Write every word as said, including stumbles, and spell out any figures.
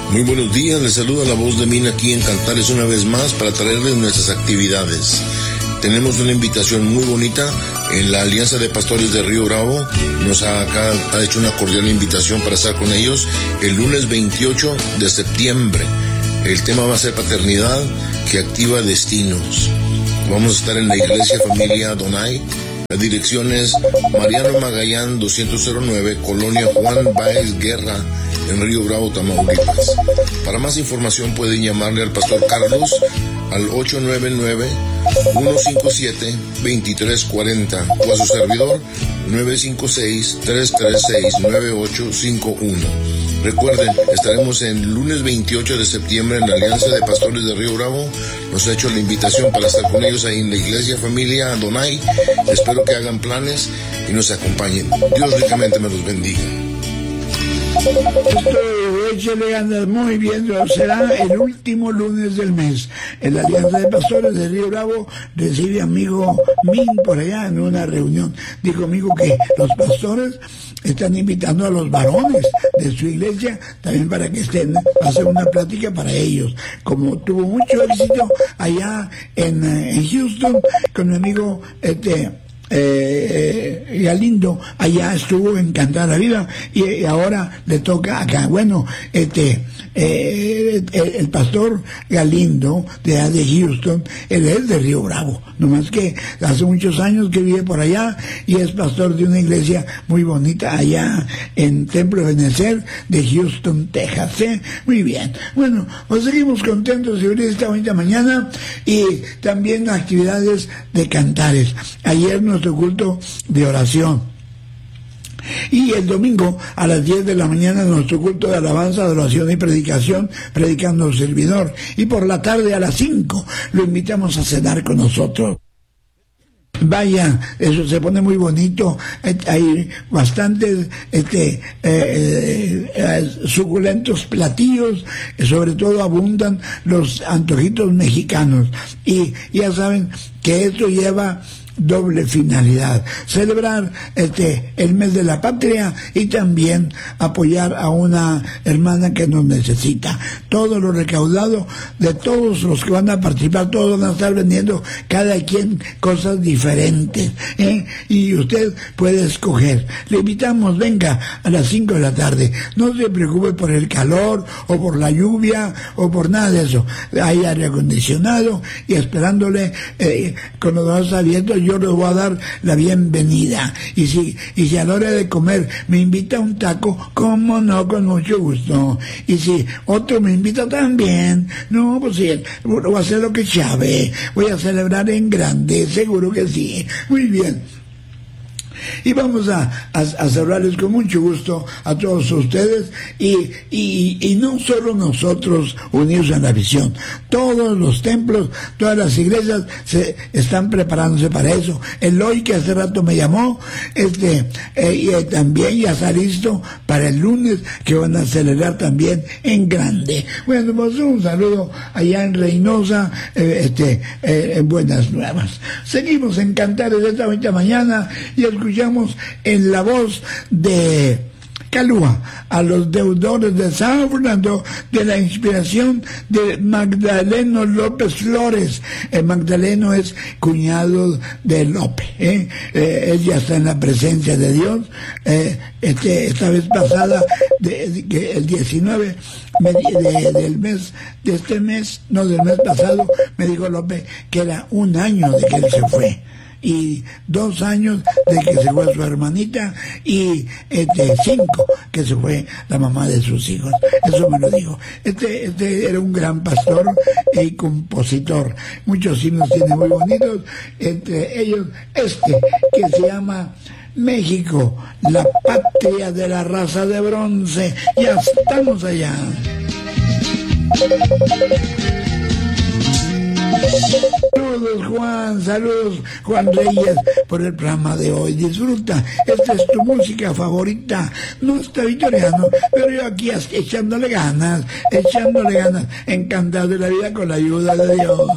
Muy buenos días, les saluda la voz de Mina aquí en Cantares una vez más para traerles nuestras actividades. Tenemos una invitación muy bonita en la Alianza de Pastores de Río Bravo. Nos ha, acá, ha hecho una cordial invitación para estar con ellos el lunes veintiocho de septiembre. El tema va a ser paternidad que activa destinos. Vamos a estar en la Iglesia Familia Adonai. La dirección es Mariano Magallán doscientos nueve, Colonia Juan Báez Guerra, en Río Bravo, Tamaulipas. Para más información pueden llamarle al Pastor Carlos al ocho nueve nueve, uno cinco siete, dos tres cuatro cero o a su servidor nueve cinco seis, tres tres seis, nueve ocho cinco uno. Recuerden, estaremos el lunes veintiocho de septiembre en la Alianza de Pastores de Río Bravo. Nos ha hecho la invitación para estar con ellos ahí en la Iglesia Familia Adonai. Espero que hagan planes y nos acompañen. Dios ricamente me los bendiga. Échale ganas, muy bien, será el último lunes del mes. En la Alianza de Pastores de Río Bravo recibe amigo Min por allá en una reunión. Dijo amigo que los pastores están invitando a los varones de su iglesia también para que estén, hacer una plática para ellos. Como tuvo mucho éxito allá en, en Houston con mi amigo este Eh, eh, Galindo, allá estuvo en Cantar la Vida y, y ahora le toca acá. Bueno, este eh, el, el pastor Galindo de, de Houston, él es de Río Bravo, nomás que hace muchos años que vive por allá y es pastor de una iglesia muy bonita allá en Templo Benecer de Houston, Texas, ¿eh? Muy bien, bueno, pues seguimos contentos de esta bonita mañana y también actividades de cantares. Ayer nos nuestro culto de oración y el domingo a las diez de la mañana nuestro culto de alabanza, adoración y predicación, predicando el servidor, y por la tarde a las cinco lo invitamos a cenar con nosotros. Vaya, eso se pone muy bonito. Hay bastantes este, eh, eh, suculentos platillos, sobre todo abundan los antojitos mexicanos y ya saben que esto lleva doble finalidad: celebrar este el mes de la patria y también apoyar a una hermana que nos necesita. Todo lo recaudado de todos los que van a participar, todos van a estar vendiendo cada quien cosas diferentes, ¿eh? Y usted puede escoger. Le invitamos, venga a las cinco de la tarde. No se preocupe por el calor o por la lluvia o por nada de eso. Hay aire acondicionado y esperándole eh, con los brazos abiertos. Yo les voy a dar la bienvenida. Y si, y si a la hora de comer me invita a un taco, cómo no, con mucho gusto. Y si otro me invita también, no, pues sí, voy a hacer lo que sabe. Voy a celebrar en grande, seguro que sí. Muy bien. Y vamos a, a, a cerrarles con mucho gusto a todos ustedes y, y, y no solo nosotros unidos en la visión, todos los templos, todas las iglesias se están preparándose para eso. Eloy, que hace rato me llamó, este eh, y eh, también ya está listo para el lunes, que van a celebrar también en grande. Bueno, pues un saludo allá en Reynosa, eh, este eh, en Buenas Nuevas. Seguimos en Cantares de esta bonita mañana y escuchamos en la voz de Calúa a los deudores de San Fernando, de la inspiración de Magdaleno López Flores. El Magdaleno es cuñado de López, ¿eh? Eh, él ya está en la presencia de Dios. Eh, este, esta vez pasada, de, de, el diecinueve me, de, del mes, de este mes, no del mes pasado, me dijo López que era un año de que él se fue. Y dos años de que se fue su hermanita y este, cinco que se fue la mamá de sus hijos. Eso me lo dijo. Este, este era un gran pastor y compositor. Muchos himnos tiene muy bonitos, entre ellos este que se llama México, la patria de la raza de bronce. Ya estamos allá. Saludos Juan, saludos Juan Reyes por el programa de hoy. Disfruta, esta es tu música favorita. No está victoriano, pero yo aquí echándole ganas, echándole ganas, encantado de la vida con la ayuda de Dios.